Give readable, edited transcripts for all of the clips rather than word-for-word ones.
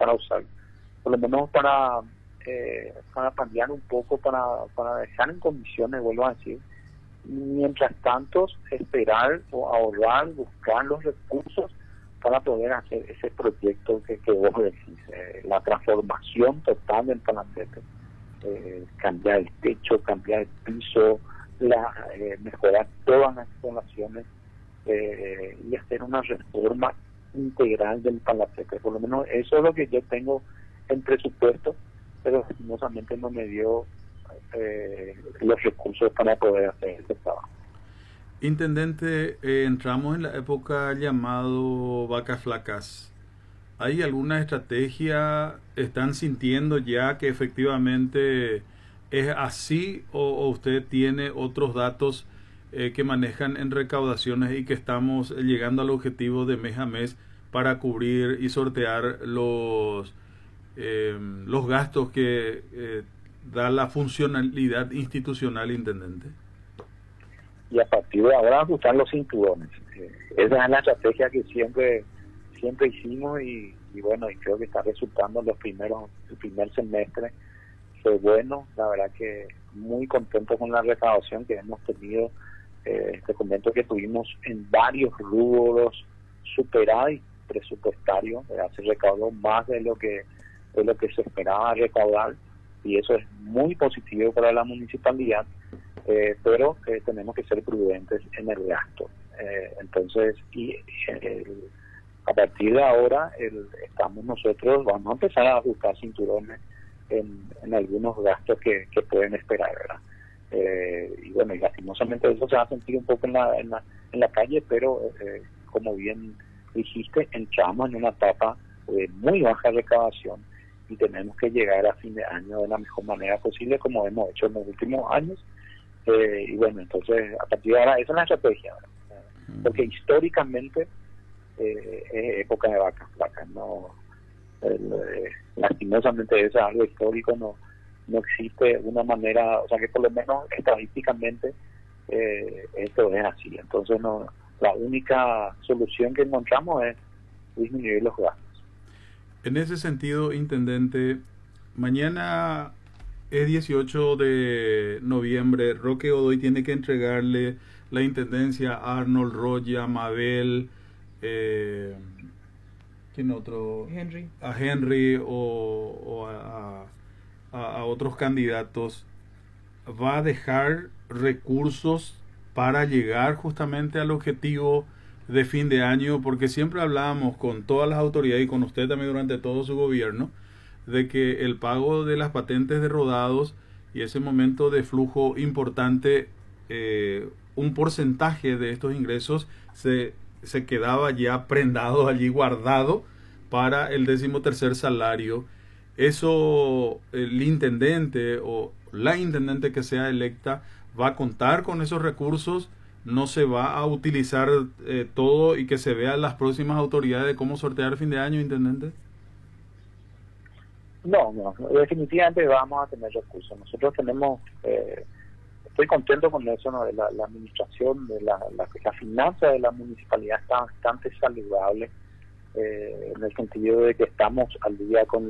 para usar, por lo menos para cambiar un poco, para dejar en condiciones, vuelvo a decir. Mientras tanto, esperar o ahorrar, buscar los recursos para poder hacer ese proyecto que vos decís, la transformación total del palacete, cambiar el techo, cambiar el piso, mejorar todas las instalaciones y hacer una reforma integral del palacete. Por lo menos eso es lo que yo tengo en presupuesto, pero lastimosamente no me dio los recursos para poder hacer ese trabajo. Intendente, entramos en la época llamado vacas flacas. ¿Hay alguna estrategia? ¿Están sintiendo ya que efectivamente es así o usted tiene otros datos que manejan en recaudaciones y que estamos llegando al objetivo de mes a mes para cubrir y sortear los gastos que da la funcionalidad institucional, intendente? Y a partir de ahora ajustar los cinturones. Esa es la estrategia que siempre hicimos y bueno, y creo que está resultando el primer semestre. Fue bueno, la verdad que muy contento con la recaudación que hemos tenido. Te comento que tuvimos en varios rubros superávit presupuestario, se recaudó más de lo que se esperaba recaudar, y eso es muy positivo para la municipalidad, pero tenemos que ser prudentes en el gasto. Entonces, a partir de ahora vamos a empezar a buscar cinturones en algunos gastos que pueden esperar, ¿verdad? Y bueno, y lastimosamente eso se va a sentir un poco en la calle, pero como bien dijiste, entramos en una etapa de muy baja recaudación y tenemos que llegar a fin de año de la mejor manera posible, como hemos hecho en los últimos años. Y bueno, entonces a partir de ahora esa es la estrategia, ¿verdad? Porque históricamente es época de vacas flacas, no, lastimosamente eso es algo histórico, no existe una manera, o sea que por lo menos estadísticamente esto es así. Entonces la única solución que encontramos es disminuir los gastos. En ese sentido, intendente, mañana es 18 de noviembre. Roque Godoy tiene que entregarle la intendencia a Arnold Roya, Mabel, ¿quién otro? A Henry o a otros candidatos. ¿Va a dejar recursos para llegar justamente al objetivo de fin de año? Porque siempre hablábamos con todas las autoridades y con usted también durante todo su gobierno de que el pago de las patentes de rodados y ese momento de flujo importante, un porcentaje de estos ingresos se quedaba ya prendado allí, guardado para el 13º salario. Eso, el intendente o la intendente que sea electa va a contar con esos recursos. No se va a utilizar todo y que se vean las próximas autoridades de cómo sortear el fin de año, intendente. No, definitivamente vamos a tener recursos. Nosotros tenemos, estoy contento con eso, ¿no? La administración, de la finanza de la municipalidad está bastante saludable, en el sentido de que estamos al día con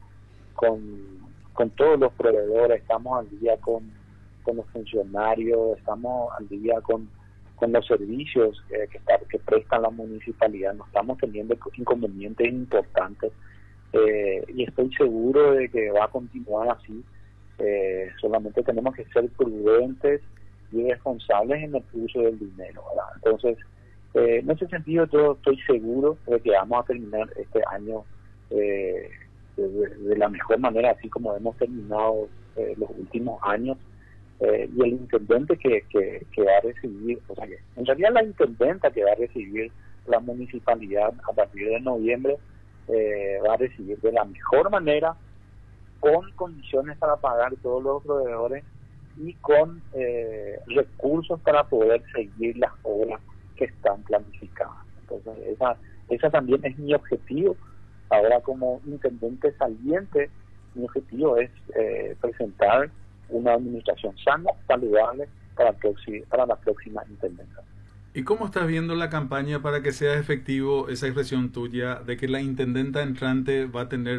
todos los proveedores, estamos al día con los funcionarios, estamos al día con los servicios que presta la municipalidad. No estamos teniendo inconvenientes importantes. Y estoy seguro de que va a continuar así. Solamente tenemos que ser prudentes y responsables en el uso del dinero, ¿verdad? Entonces, en ese sentido yo estoy seguro de que vamos a terminar este año de la mejor manera, así como hemos terminado los últimos años. Y el intendente que va a recibir, o sea que en realidad la intendenta que va a recibir la municipalidad a partir de noviembre, va a recibir de la mejor manera, con condiciones para pagar todos los proveedores y con recursos para poder seguir las obras que están planificadas. Entonces esa también es mi objetivo. Ahora, como intendente saliente, mi objetivo es presentar una administración sana, saludable para la próxima intendencia. ¿Y cómo estás viendo la campaña para que sea efectivo esa expresión tuya de que la intendenta entrante va a tener